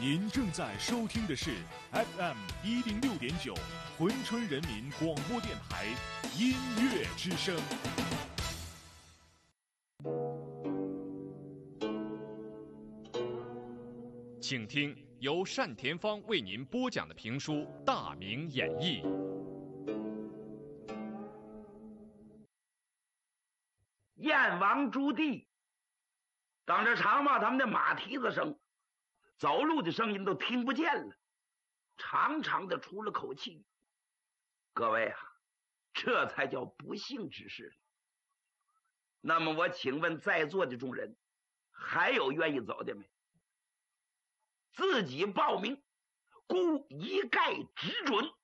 您正在收听的是 FM106.9珲春人民广播电台音乐之声。请听由单田芳为您播讲的评书《大明演义》。 燕王朱棣等着常骂他们的马蹄子声，走路的声音都听不见了，长长的出了口气。各位啊，这才叫不幸之事。那么我请问在座的众人，还有愿意走的没？自己报名，孤一概只准。